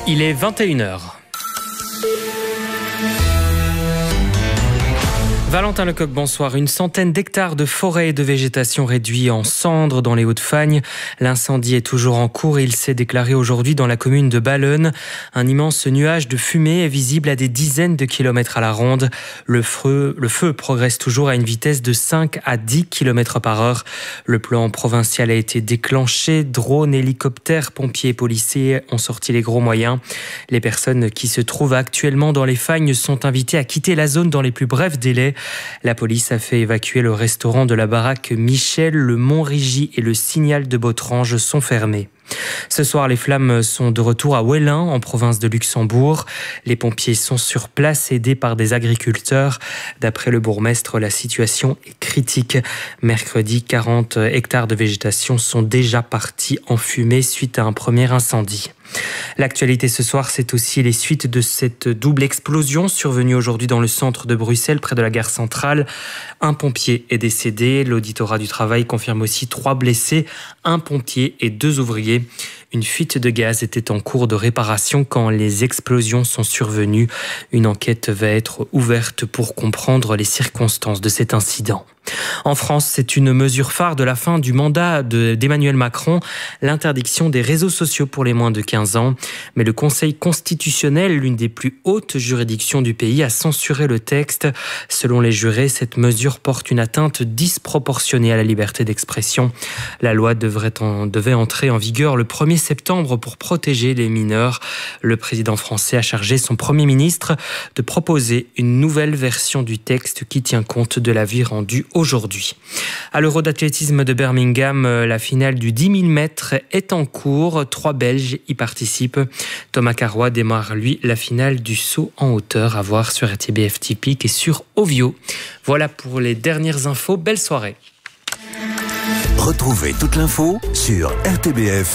Il est 21h. Valentin Lecoq, bonsoir. Une centaine d'hectares de forêt et de végétation réduits en cendres dans les Hauts-de-Fagne. L'incendie est toujours en cours et il s'est déclaré aujourd'hui dans la commune de Balleune. Un immense nuage de fumée est visible à des dizaines de kilomètres à la ronde. Le feu progresse toujours à une vitesse de 5 à 10 km par heure. Le plan provincial a été déclenché. Drones, hélicoptères, pompiers et policiers ont sorti les gros moyens. Les personnes qui se trouvent actuellement dans les fagnes sont invitées à quitter la zone dans les plus brefs délais. La police a fait évacuer le restaurant de la baraque Michel, le Montrigy et le Signal de Botrange sont fermés. Ce soir, les flammes sont de retour à Ouellin, en province de Luxembourg. Les pompiers sont sur place, aidés par des agriculteurs. D'après le bourgmestre, la situation est critique. Mercredi, 40 hectares de végétation sont déjà partis en fumée suite à un premier incendie. L'actualité ce soir, c'est aussi les suites de cette double explosion survenue aujourd'hui dans le centre de Bruxelles, près de la gare centrale. Un pompier est décédé. L'auditorat du travail confirme aussi 3 blessés, un pompier et 2 ouvriers. Une fuite de gaz était en cours de réparation quand les explosions sont survenues. Une enquête va être ouverte pour comprendre les circonstances de cet incident. En France, c'est une mesure phare de la fin du mandat d'Emmanuel Macron, l'interdiction des réseaux sociaux pour les moins de 15 ans. Mais le Conseil constitutionnel, l'une des plus hautes juridictions du pays, a censuré le texte. Selon les jurés, cette mesure porte une atteinte disproportionnée à la liberté d'expression. La loi devait entrer en vigueur le 1er septembre pour protéger les mineurs. Le président français a chargé son Premier ministre de proposer une nouvelle version du texte qui tient compte de l'avis rendu aujourd'hui. À l'Euro d'athlétisme de Birmingham, la finale du 10 000 mètres est en cours. 3 Belges y participent. Thomas Carrois démarre, lui, la finale du saut en hauteur à voir sur RTBF Typique et sur Ovio. Voilà pour les dernières infos. Belle soirée. Retrouvez toute l'info sur rtbf.fr.